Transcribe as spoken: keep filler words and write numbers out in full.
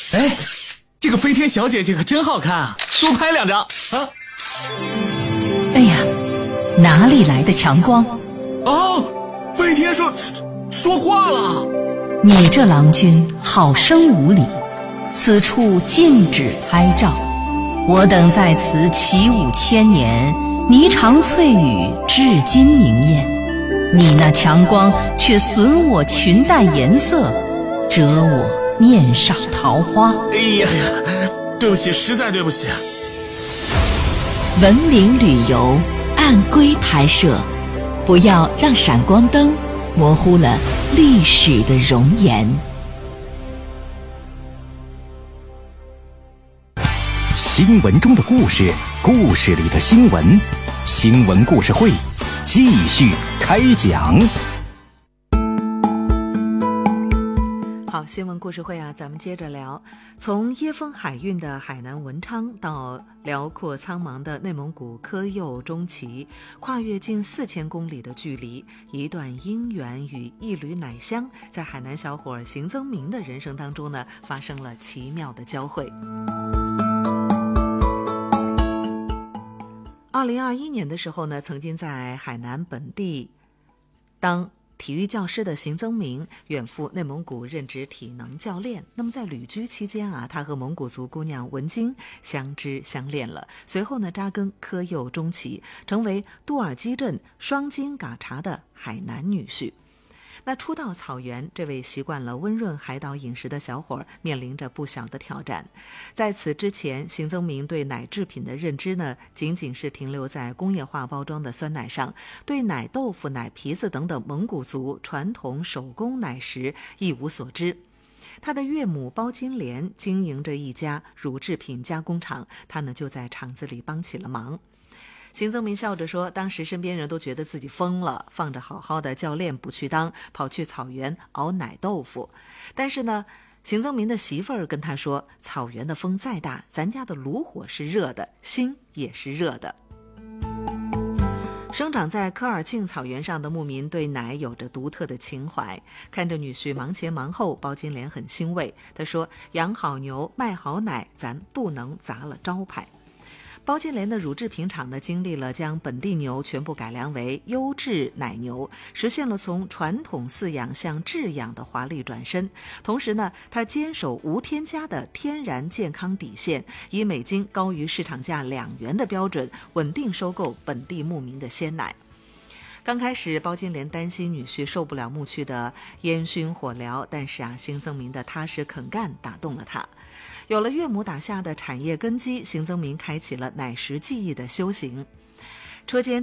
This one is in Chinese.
哎，这个飞天小姐姐可真好看啊，多拍两张啊！ 哎呀，哪里来的强光？ 哦，飞天说说话了。 你这郎君好生无礼，此处禁止拍照。我等在此起舞千年，霓裳翠羽至今明艳。你那强光却损我裙带颜色，折我面上桃花。 哎呀，对不起，实在对不起。 文明旅游，按规拍摄，不要让闪光灯模糊了历史的容颜。 新闻中的故事，故事里的新闻，新闻故事会继续开讲。 好，新闻故事会啊，咱们接着聊。从椰风海韵的海南文昌到辽阔苍茫的内蒙古科右中旗，跨越近四千公里的距离，一段姻缘与一缕奶香，在海南小伙邢增明的人生当中呢，发生了奇妙的交汇。二零二一年的时候呢，曾经在海南本地当体育教师的邢增明远赴内蒙古任职体能教练。那么在旅居期间啊，他和蒙古族姑娘文晶相知相恋了。随后呢，扎根科右中旗，成为杜尔基镇双金嘎查的海南女婿。那初到草原，这位习惯了温润海岛饮食的小伙面临着不小的挑战。在此之前，邢增明对奶制品的认知呢，仅仅是停留在工业化包装的酸奶上，对奶豆腐、奶皮子等等蒙古族传统手工奶食一无所知。他的岳母包金莲经营着一家乳制品加工厂，他呢就在厂子里帮起了忙。邢增明笑着说，当时身边人都觉得自己疯了，放着好好的教练不去当，跑去草原熬奶豆腐。但是呢，邢增明的媳妇儿跟他说，草原的风再大，咱家的炉火是热的，心也是热的。生长在科尔沁草原上的牧民对奶有着独特的情怀，看着女婿忙前忙后，包金莲很欣慰。他说，养好牛卖好奶，咱不能砸了招牌。包金莲的乳制品厂呢，经历了将本地牛全部改良为优质奶牛，实现了从传统饲养向制养的华丽转身。同时呢，它坚守无添加的天然健康底线，以每斤高于市场价两元的标准，稳定收购本地牧民的鲜奶。刚开始，包金莲担心女婿受不了牧区的烟熏火燎，但是啊，邢增明的踏实肯干打动了他。有了岳母打下的产业根基，邢增明开启了奶食技艺的修行。车间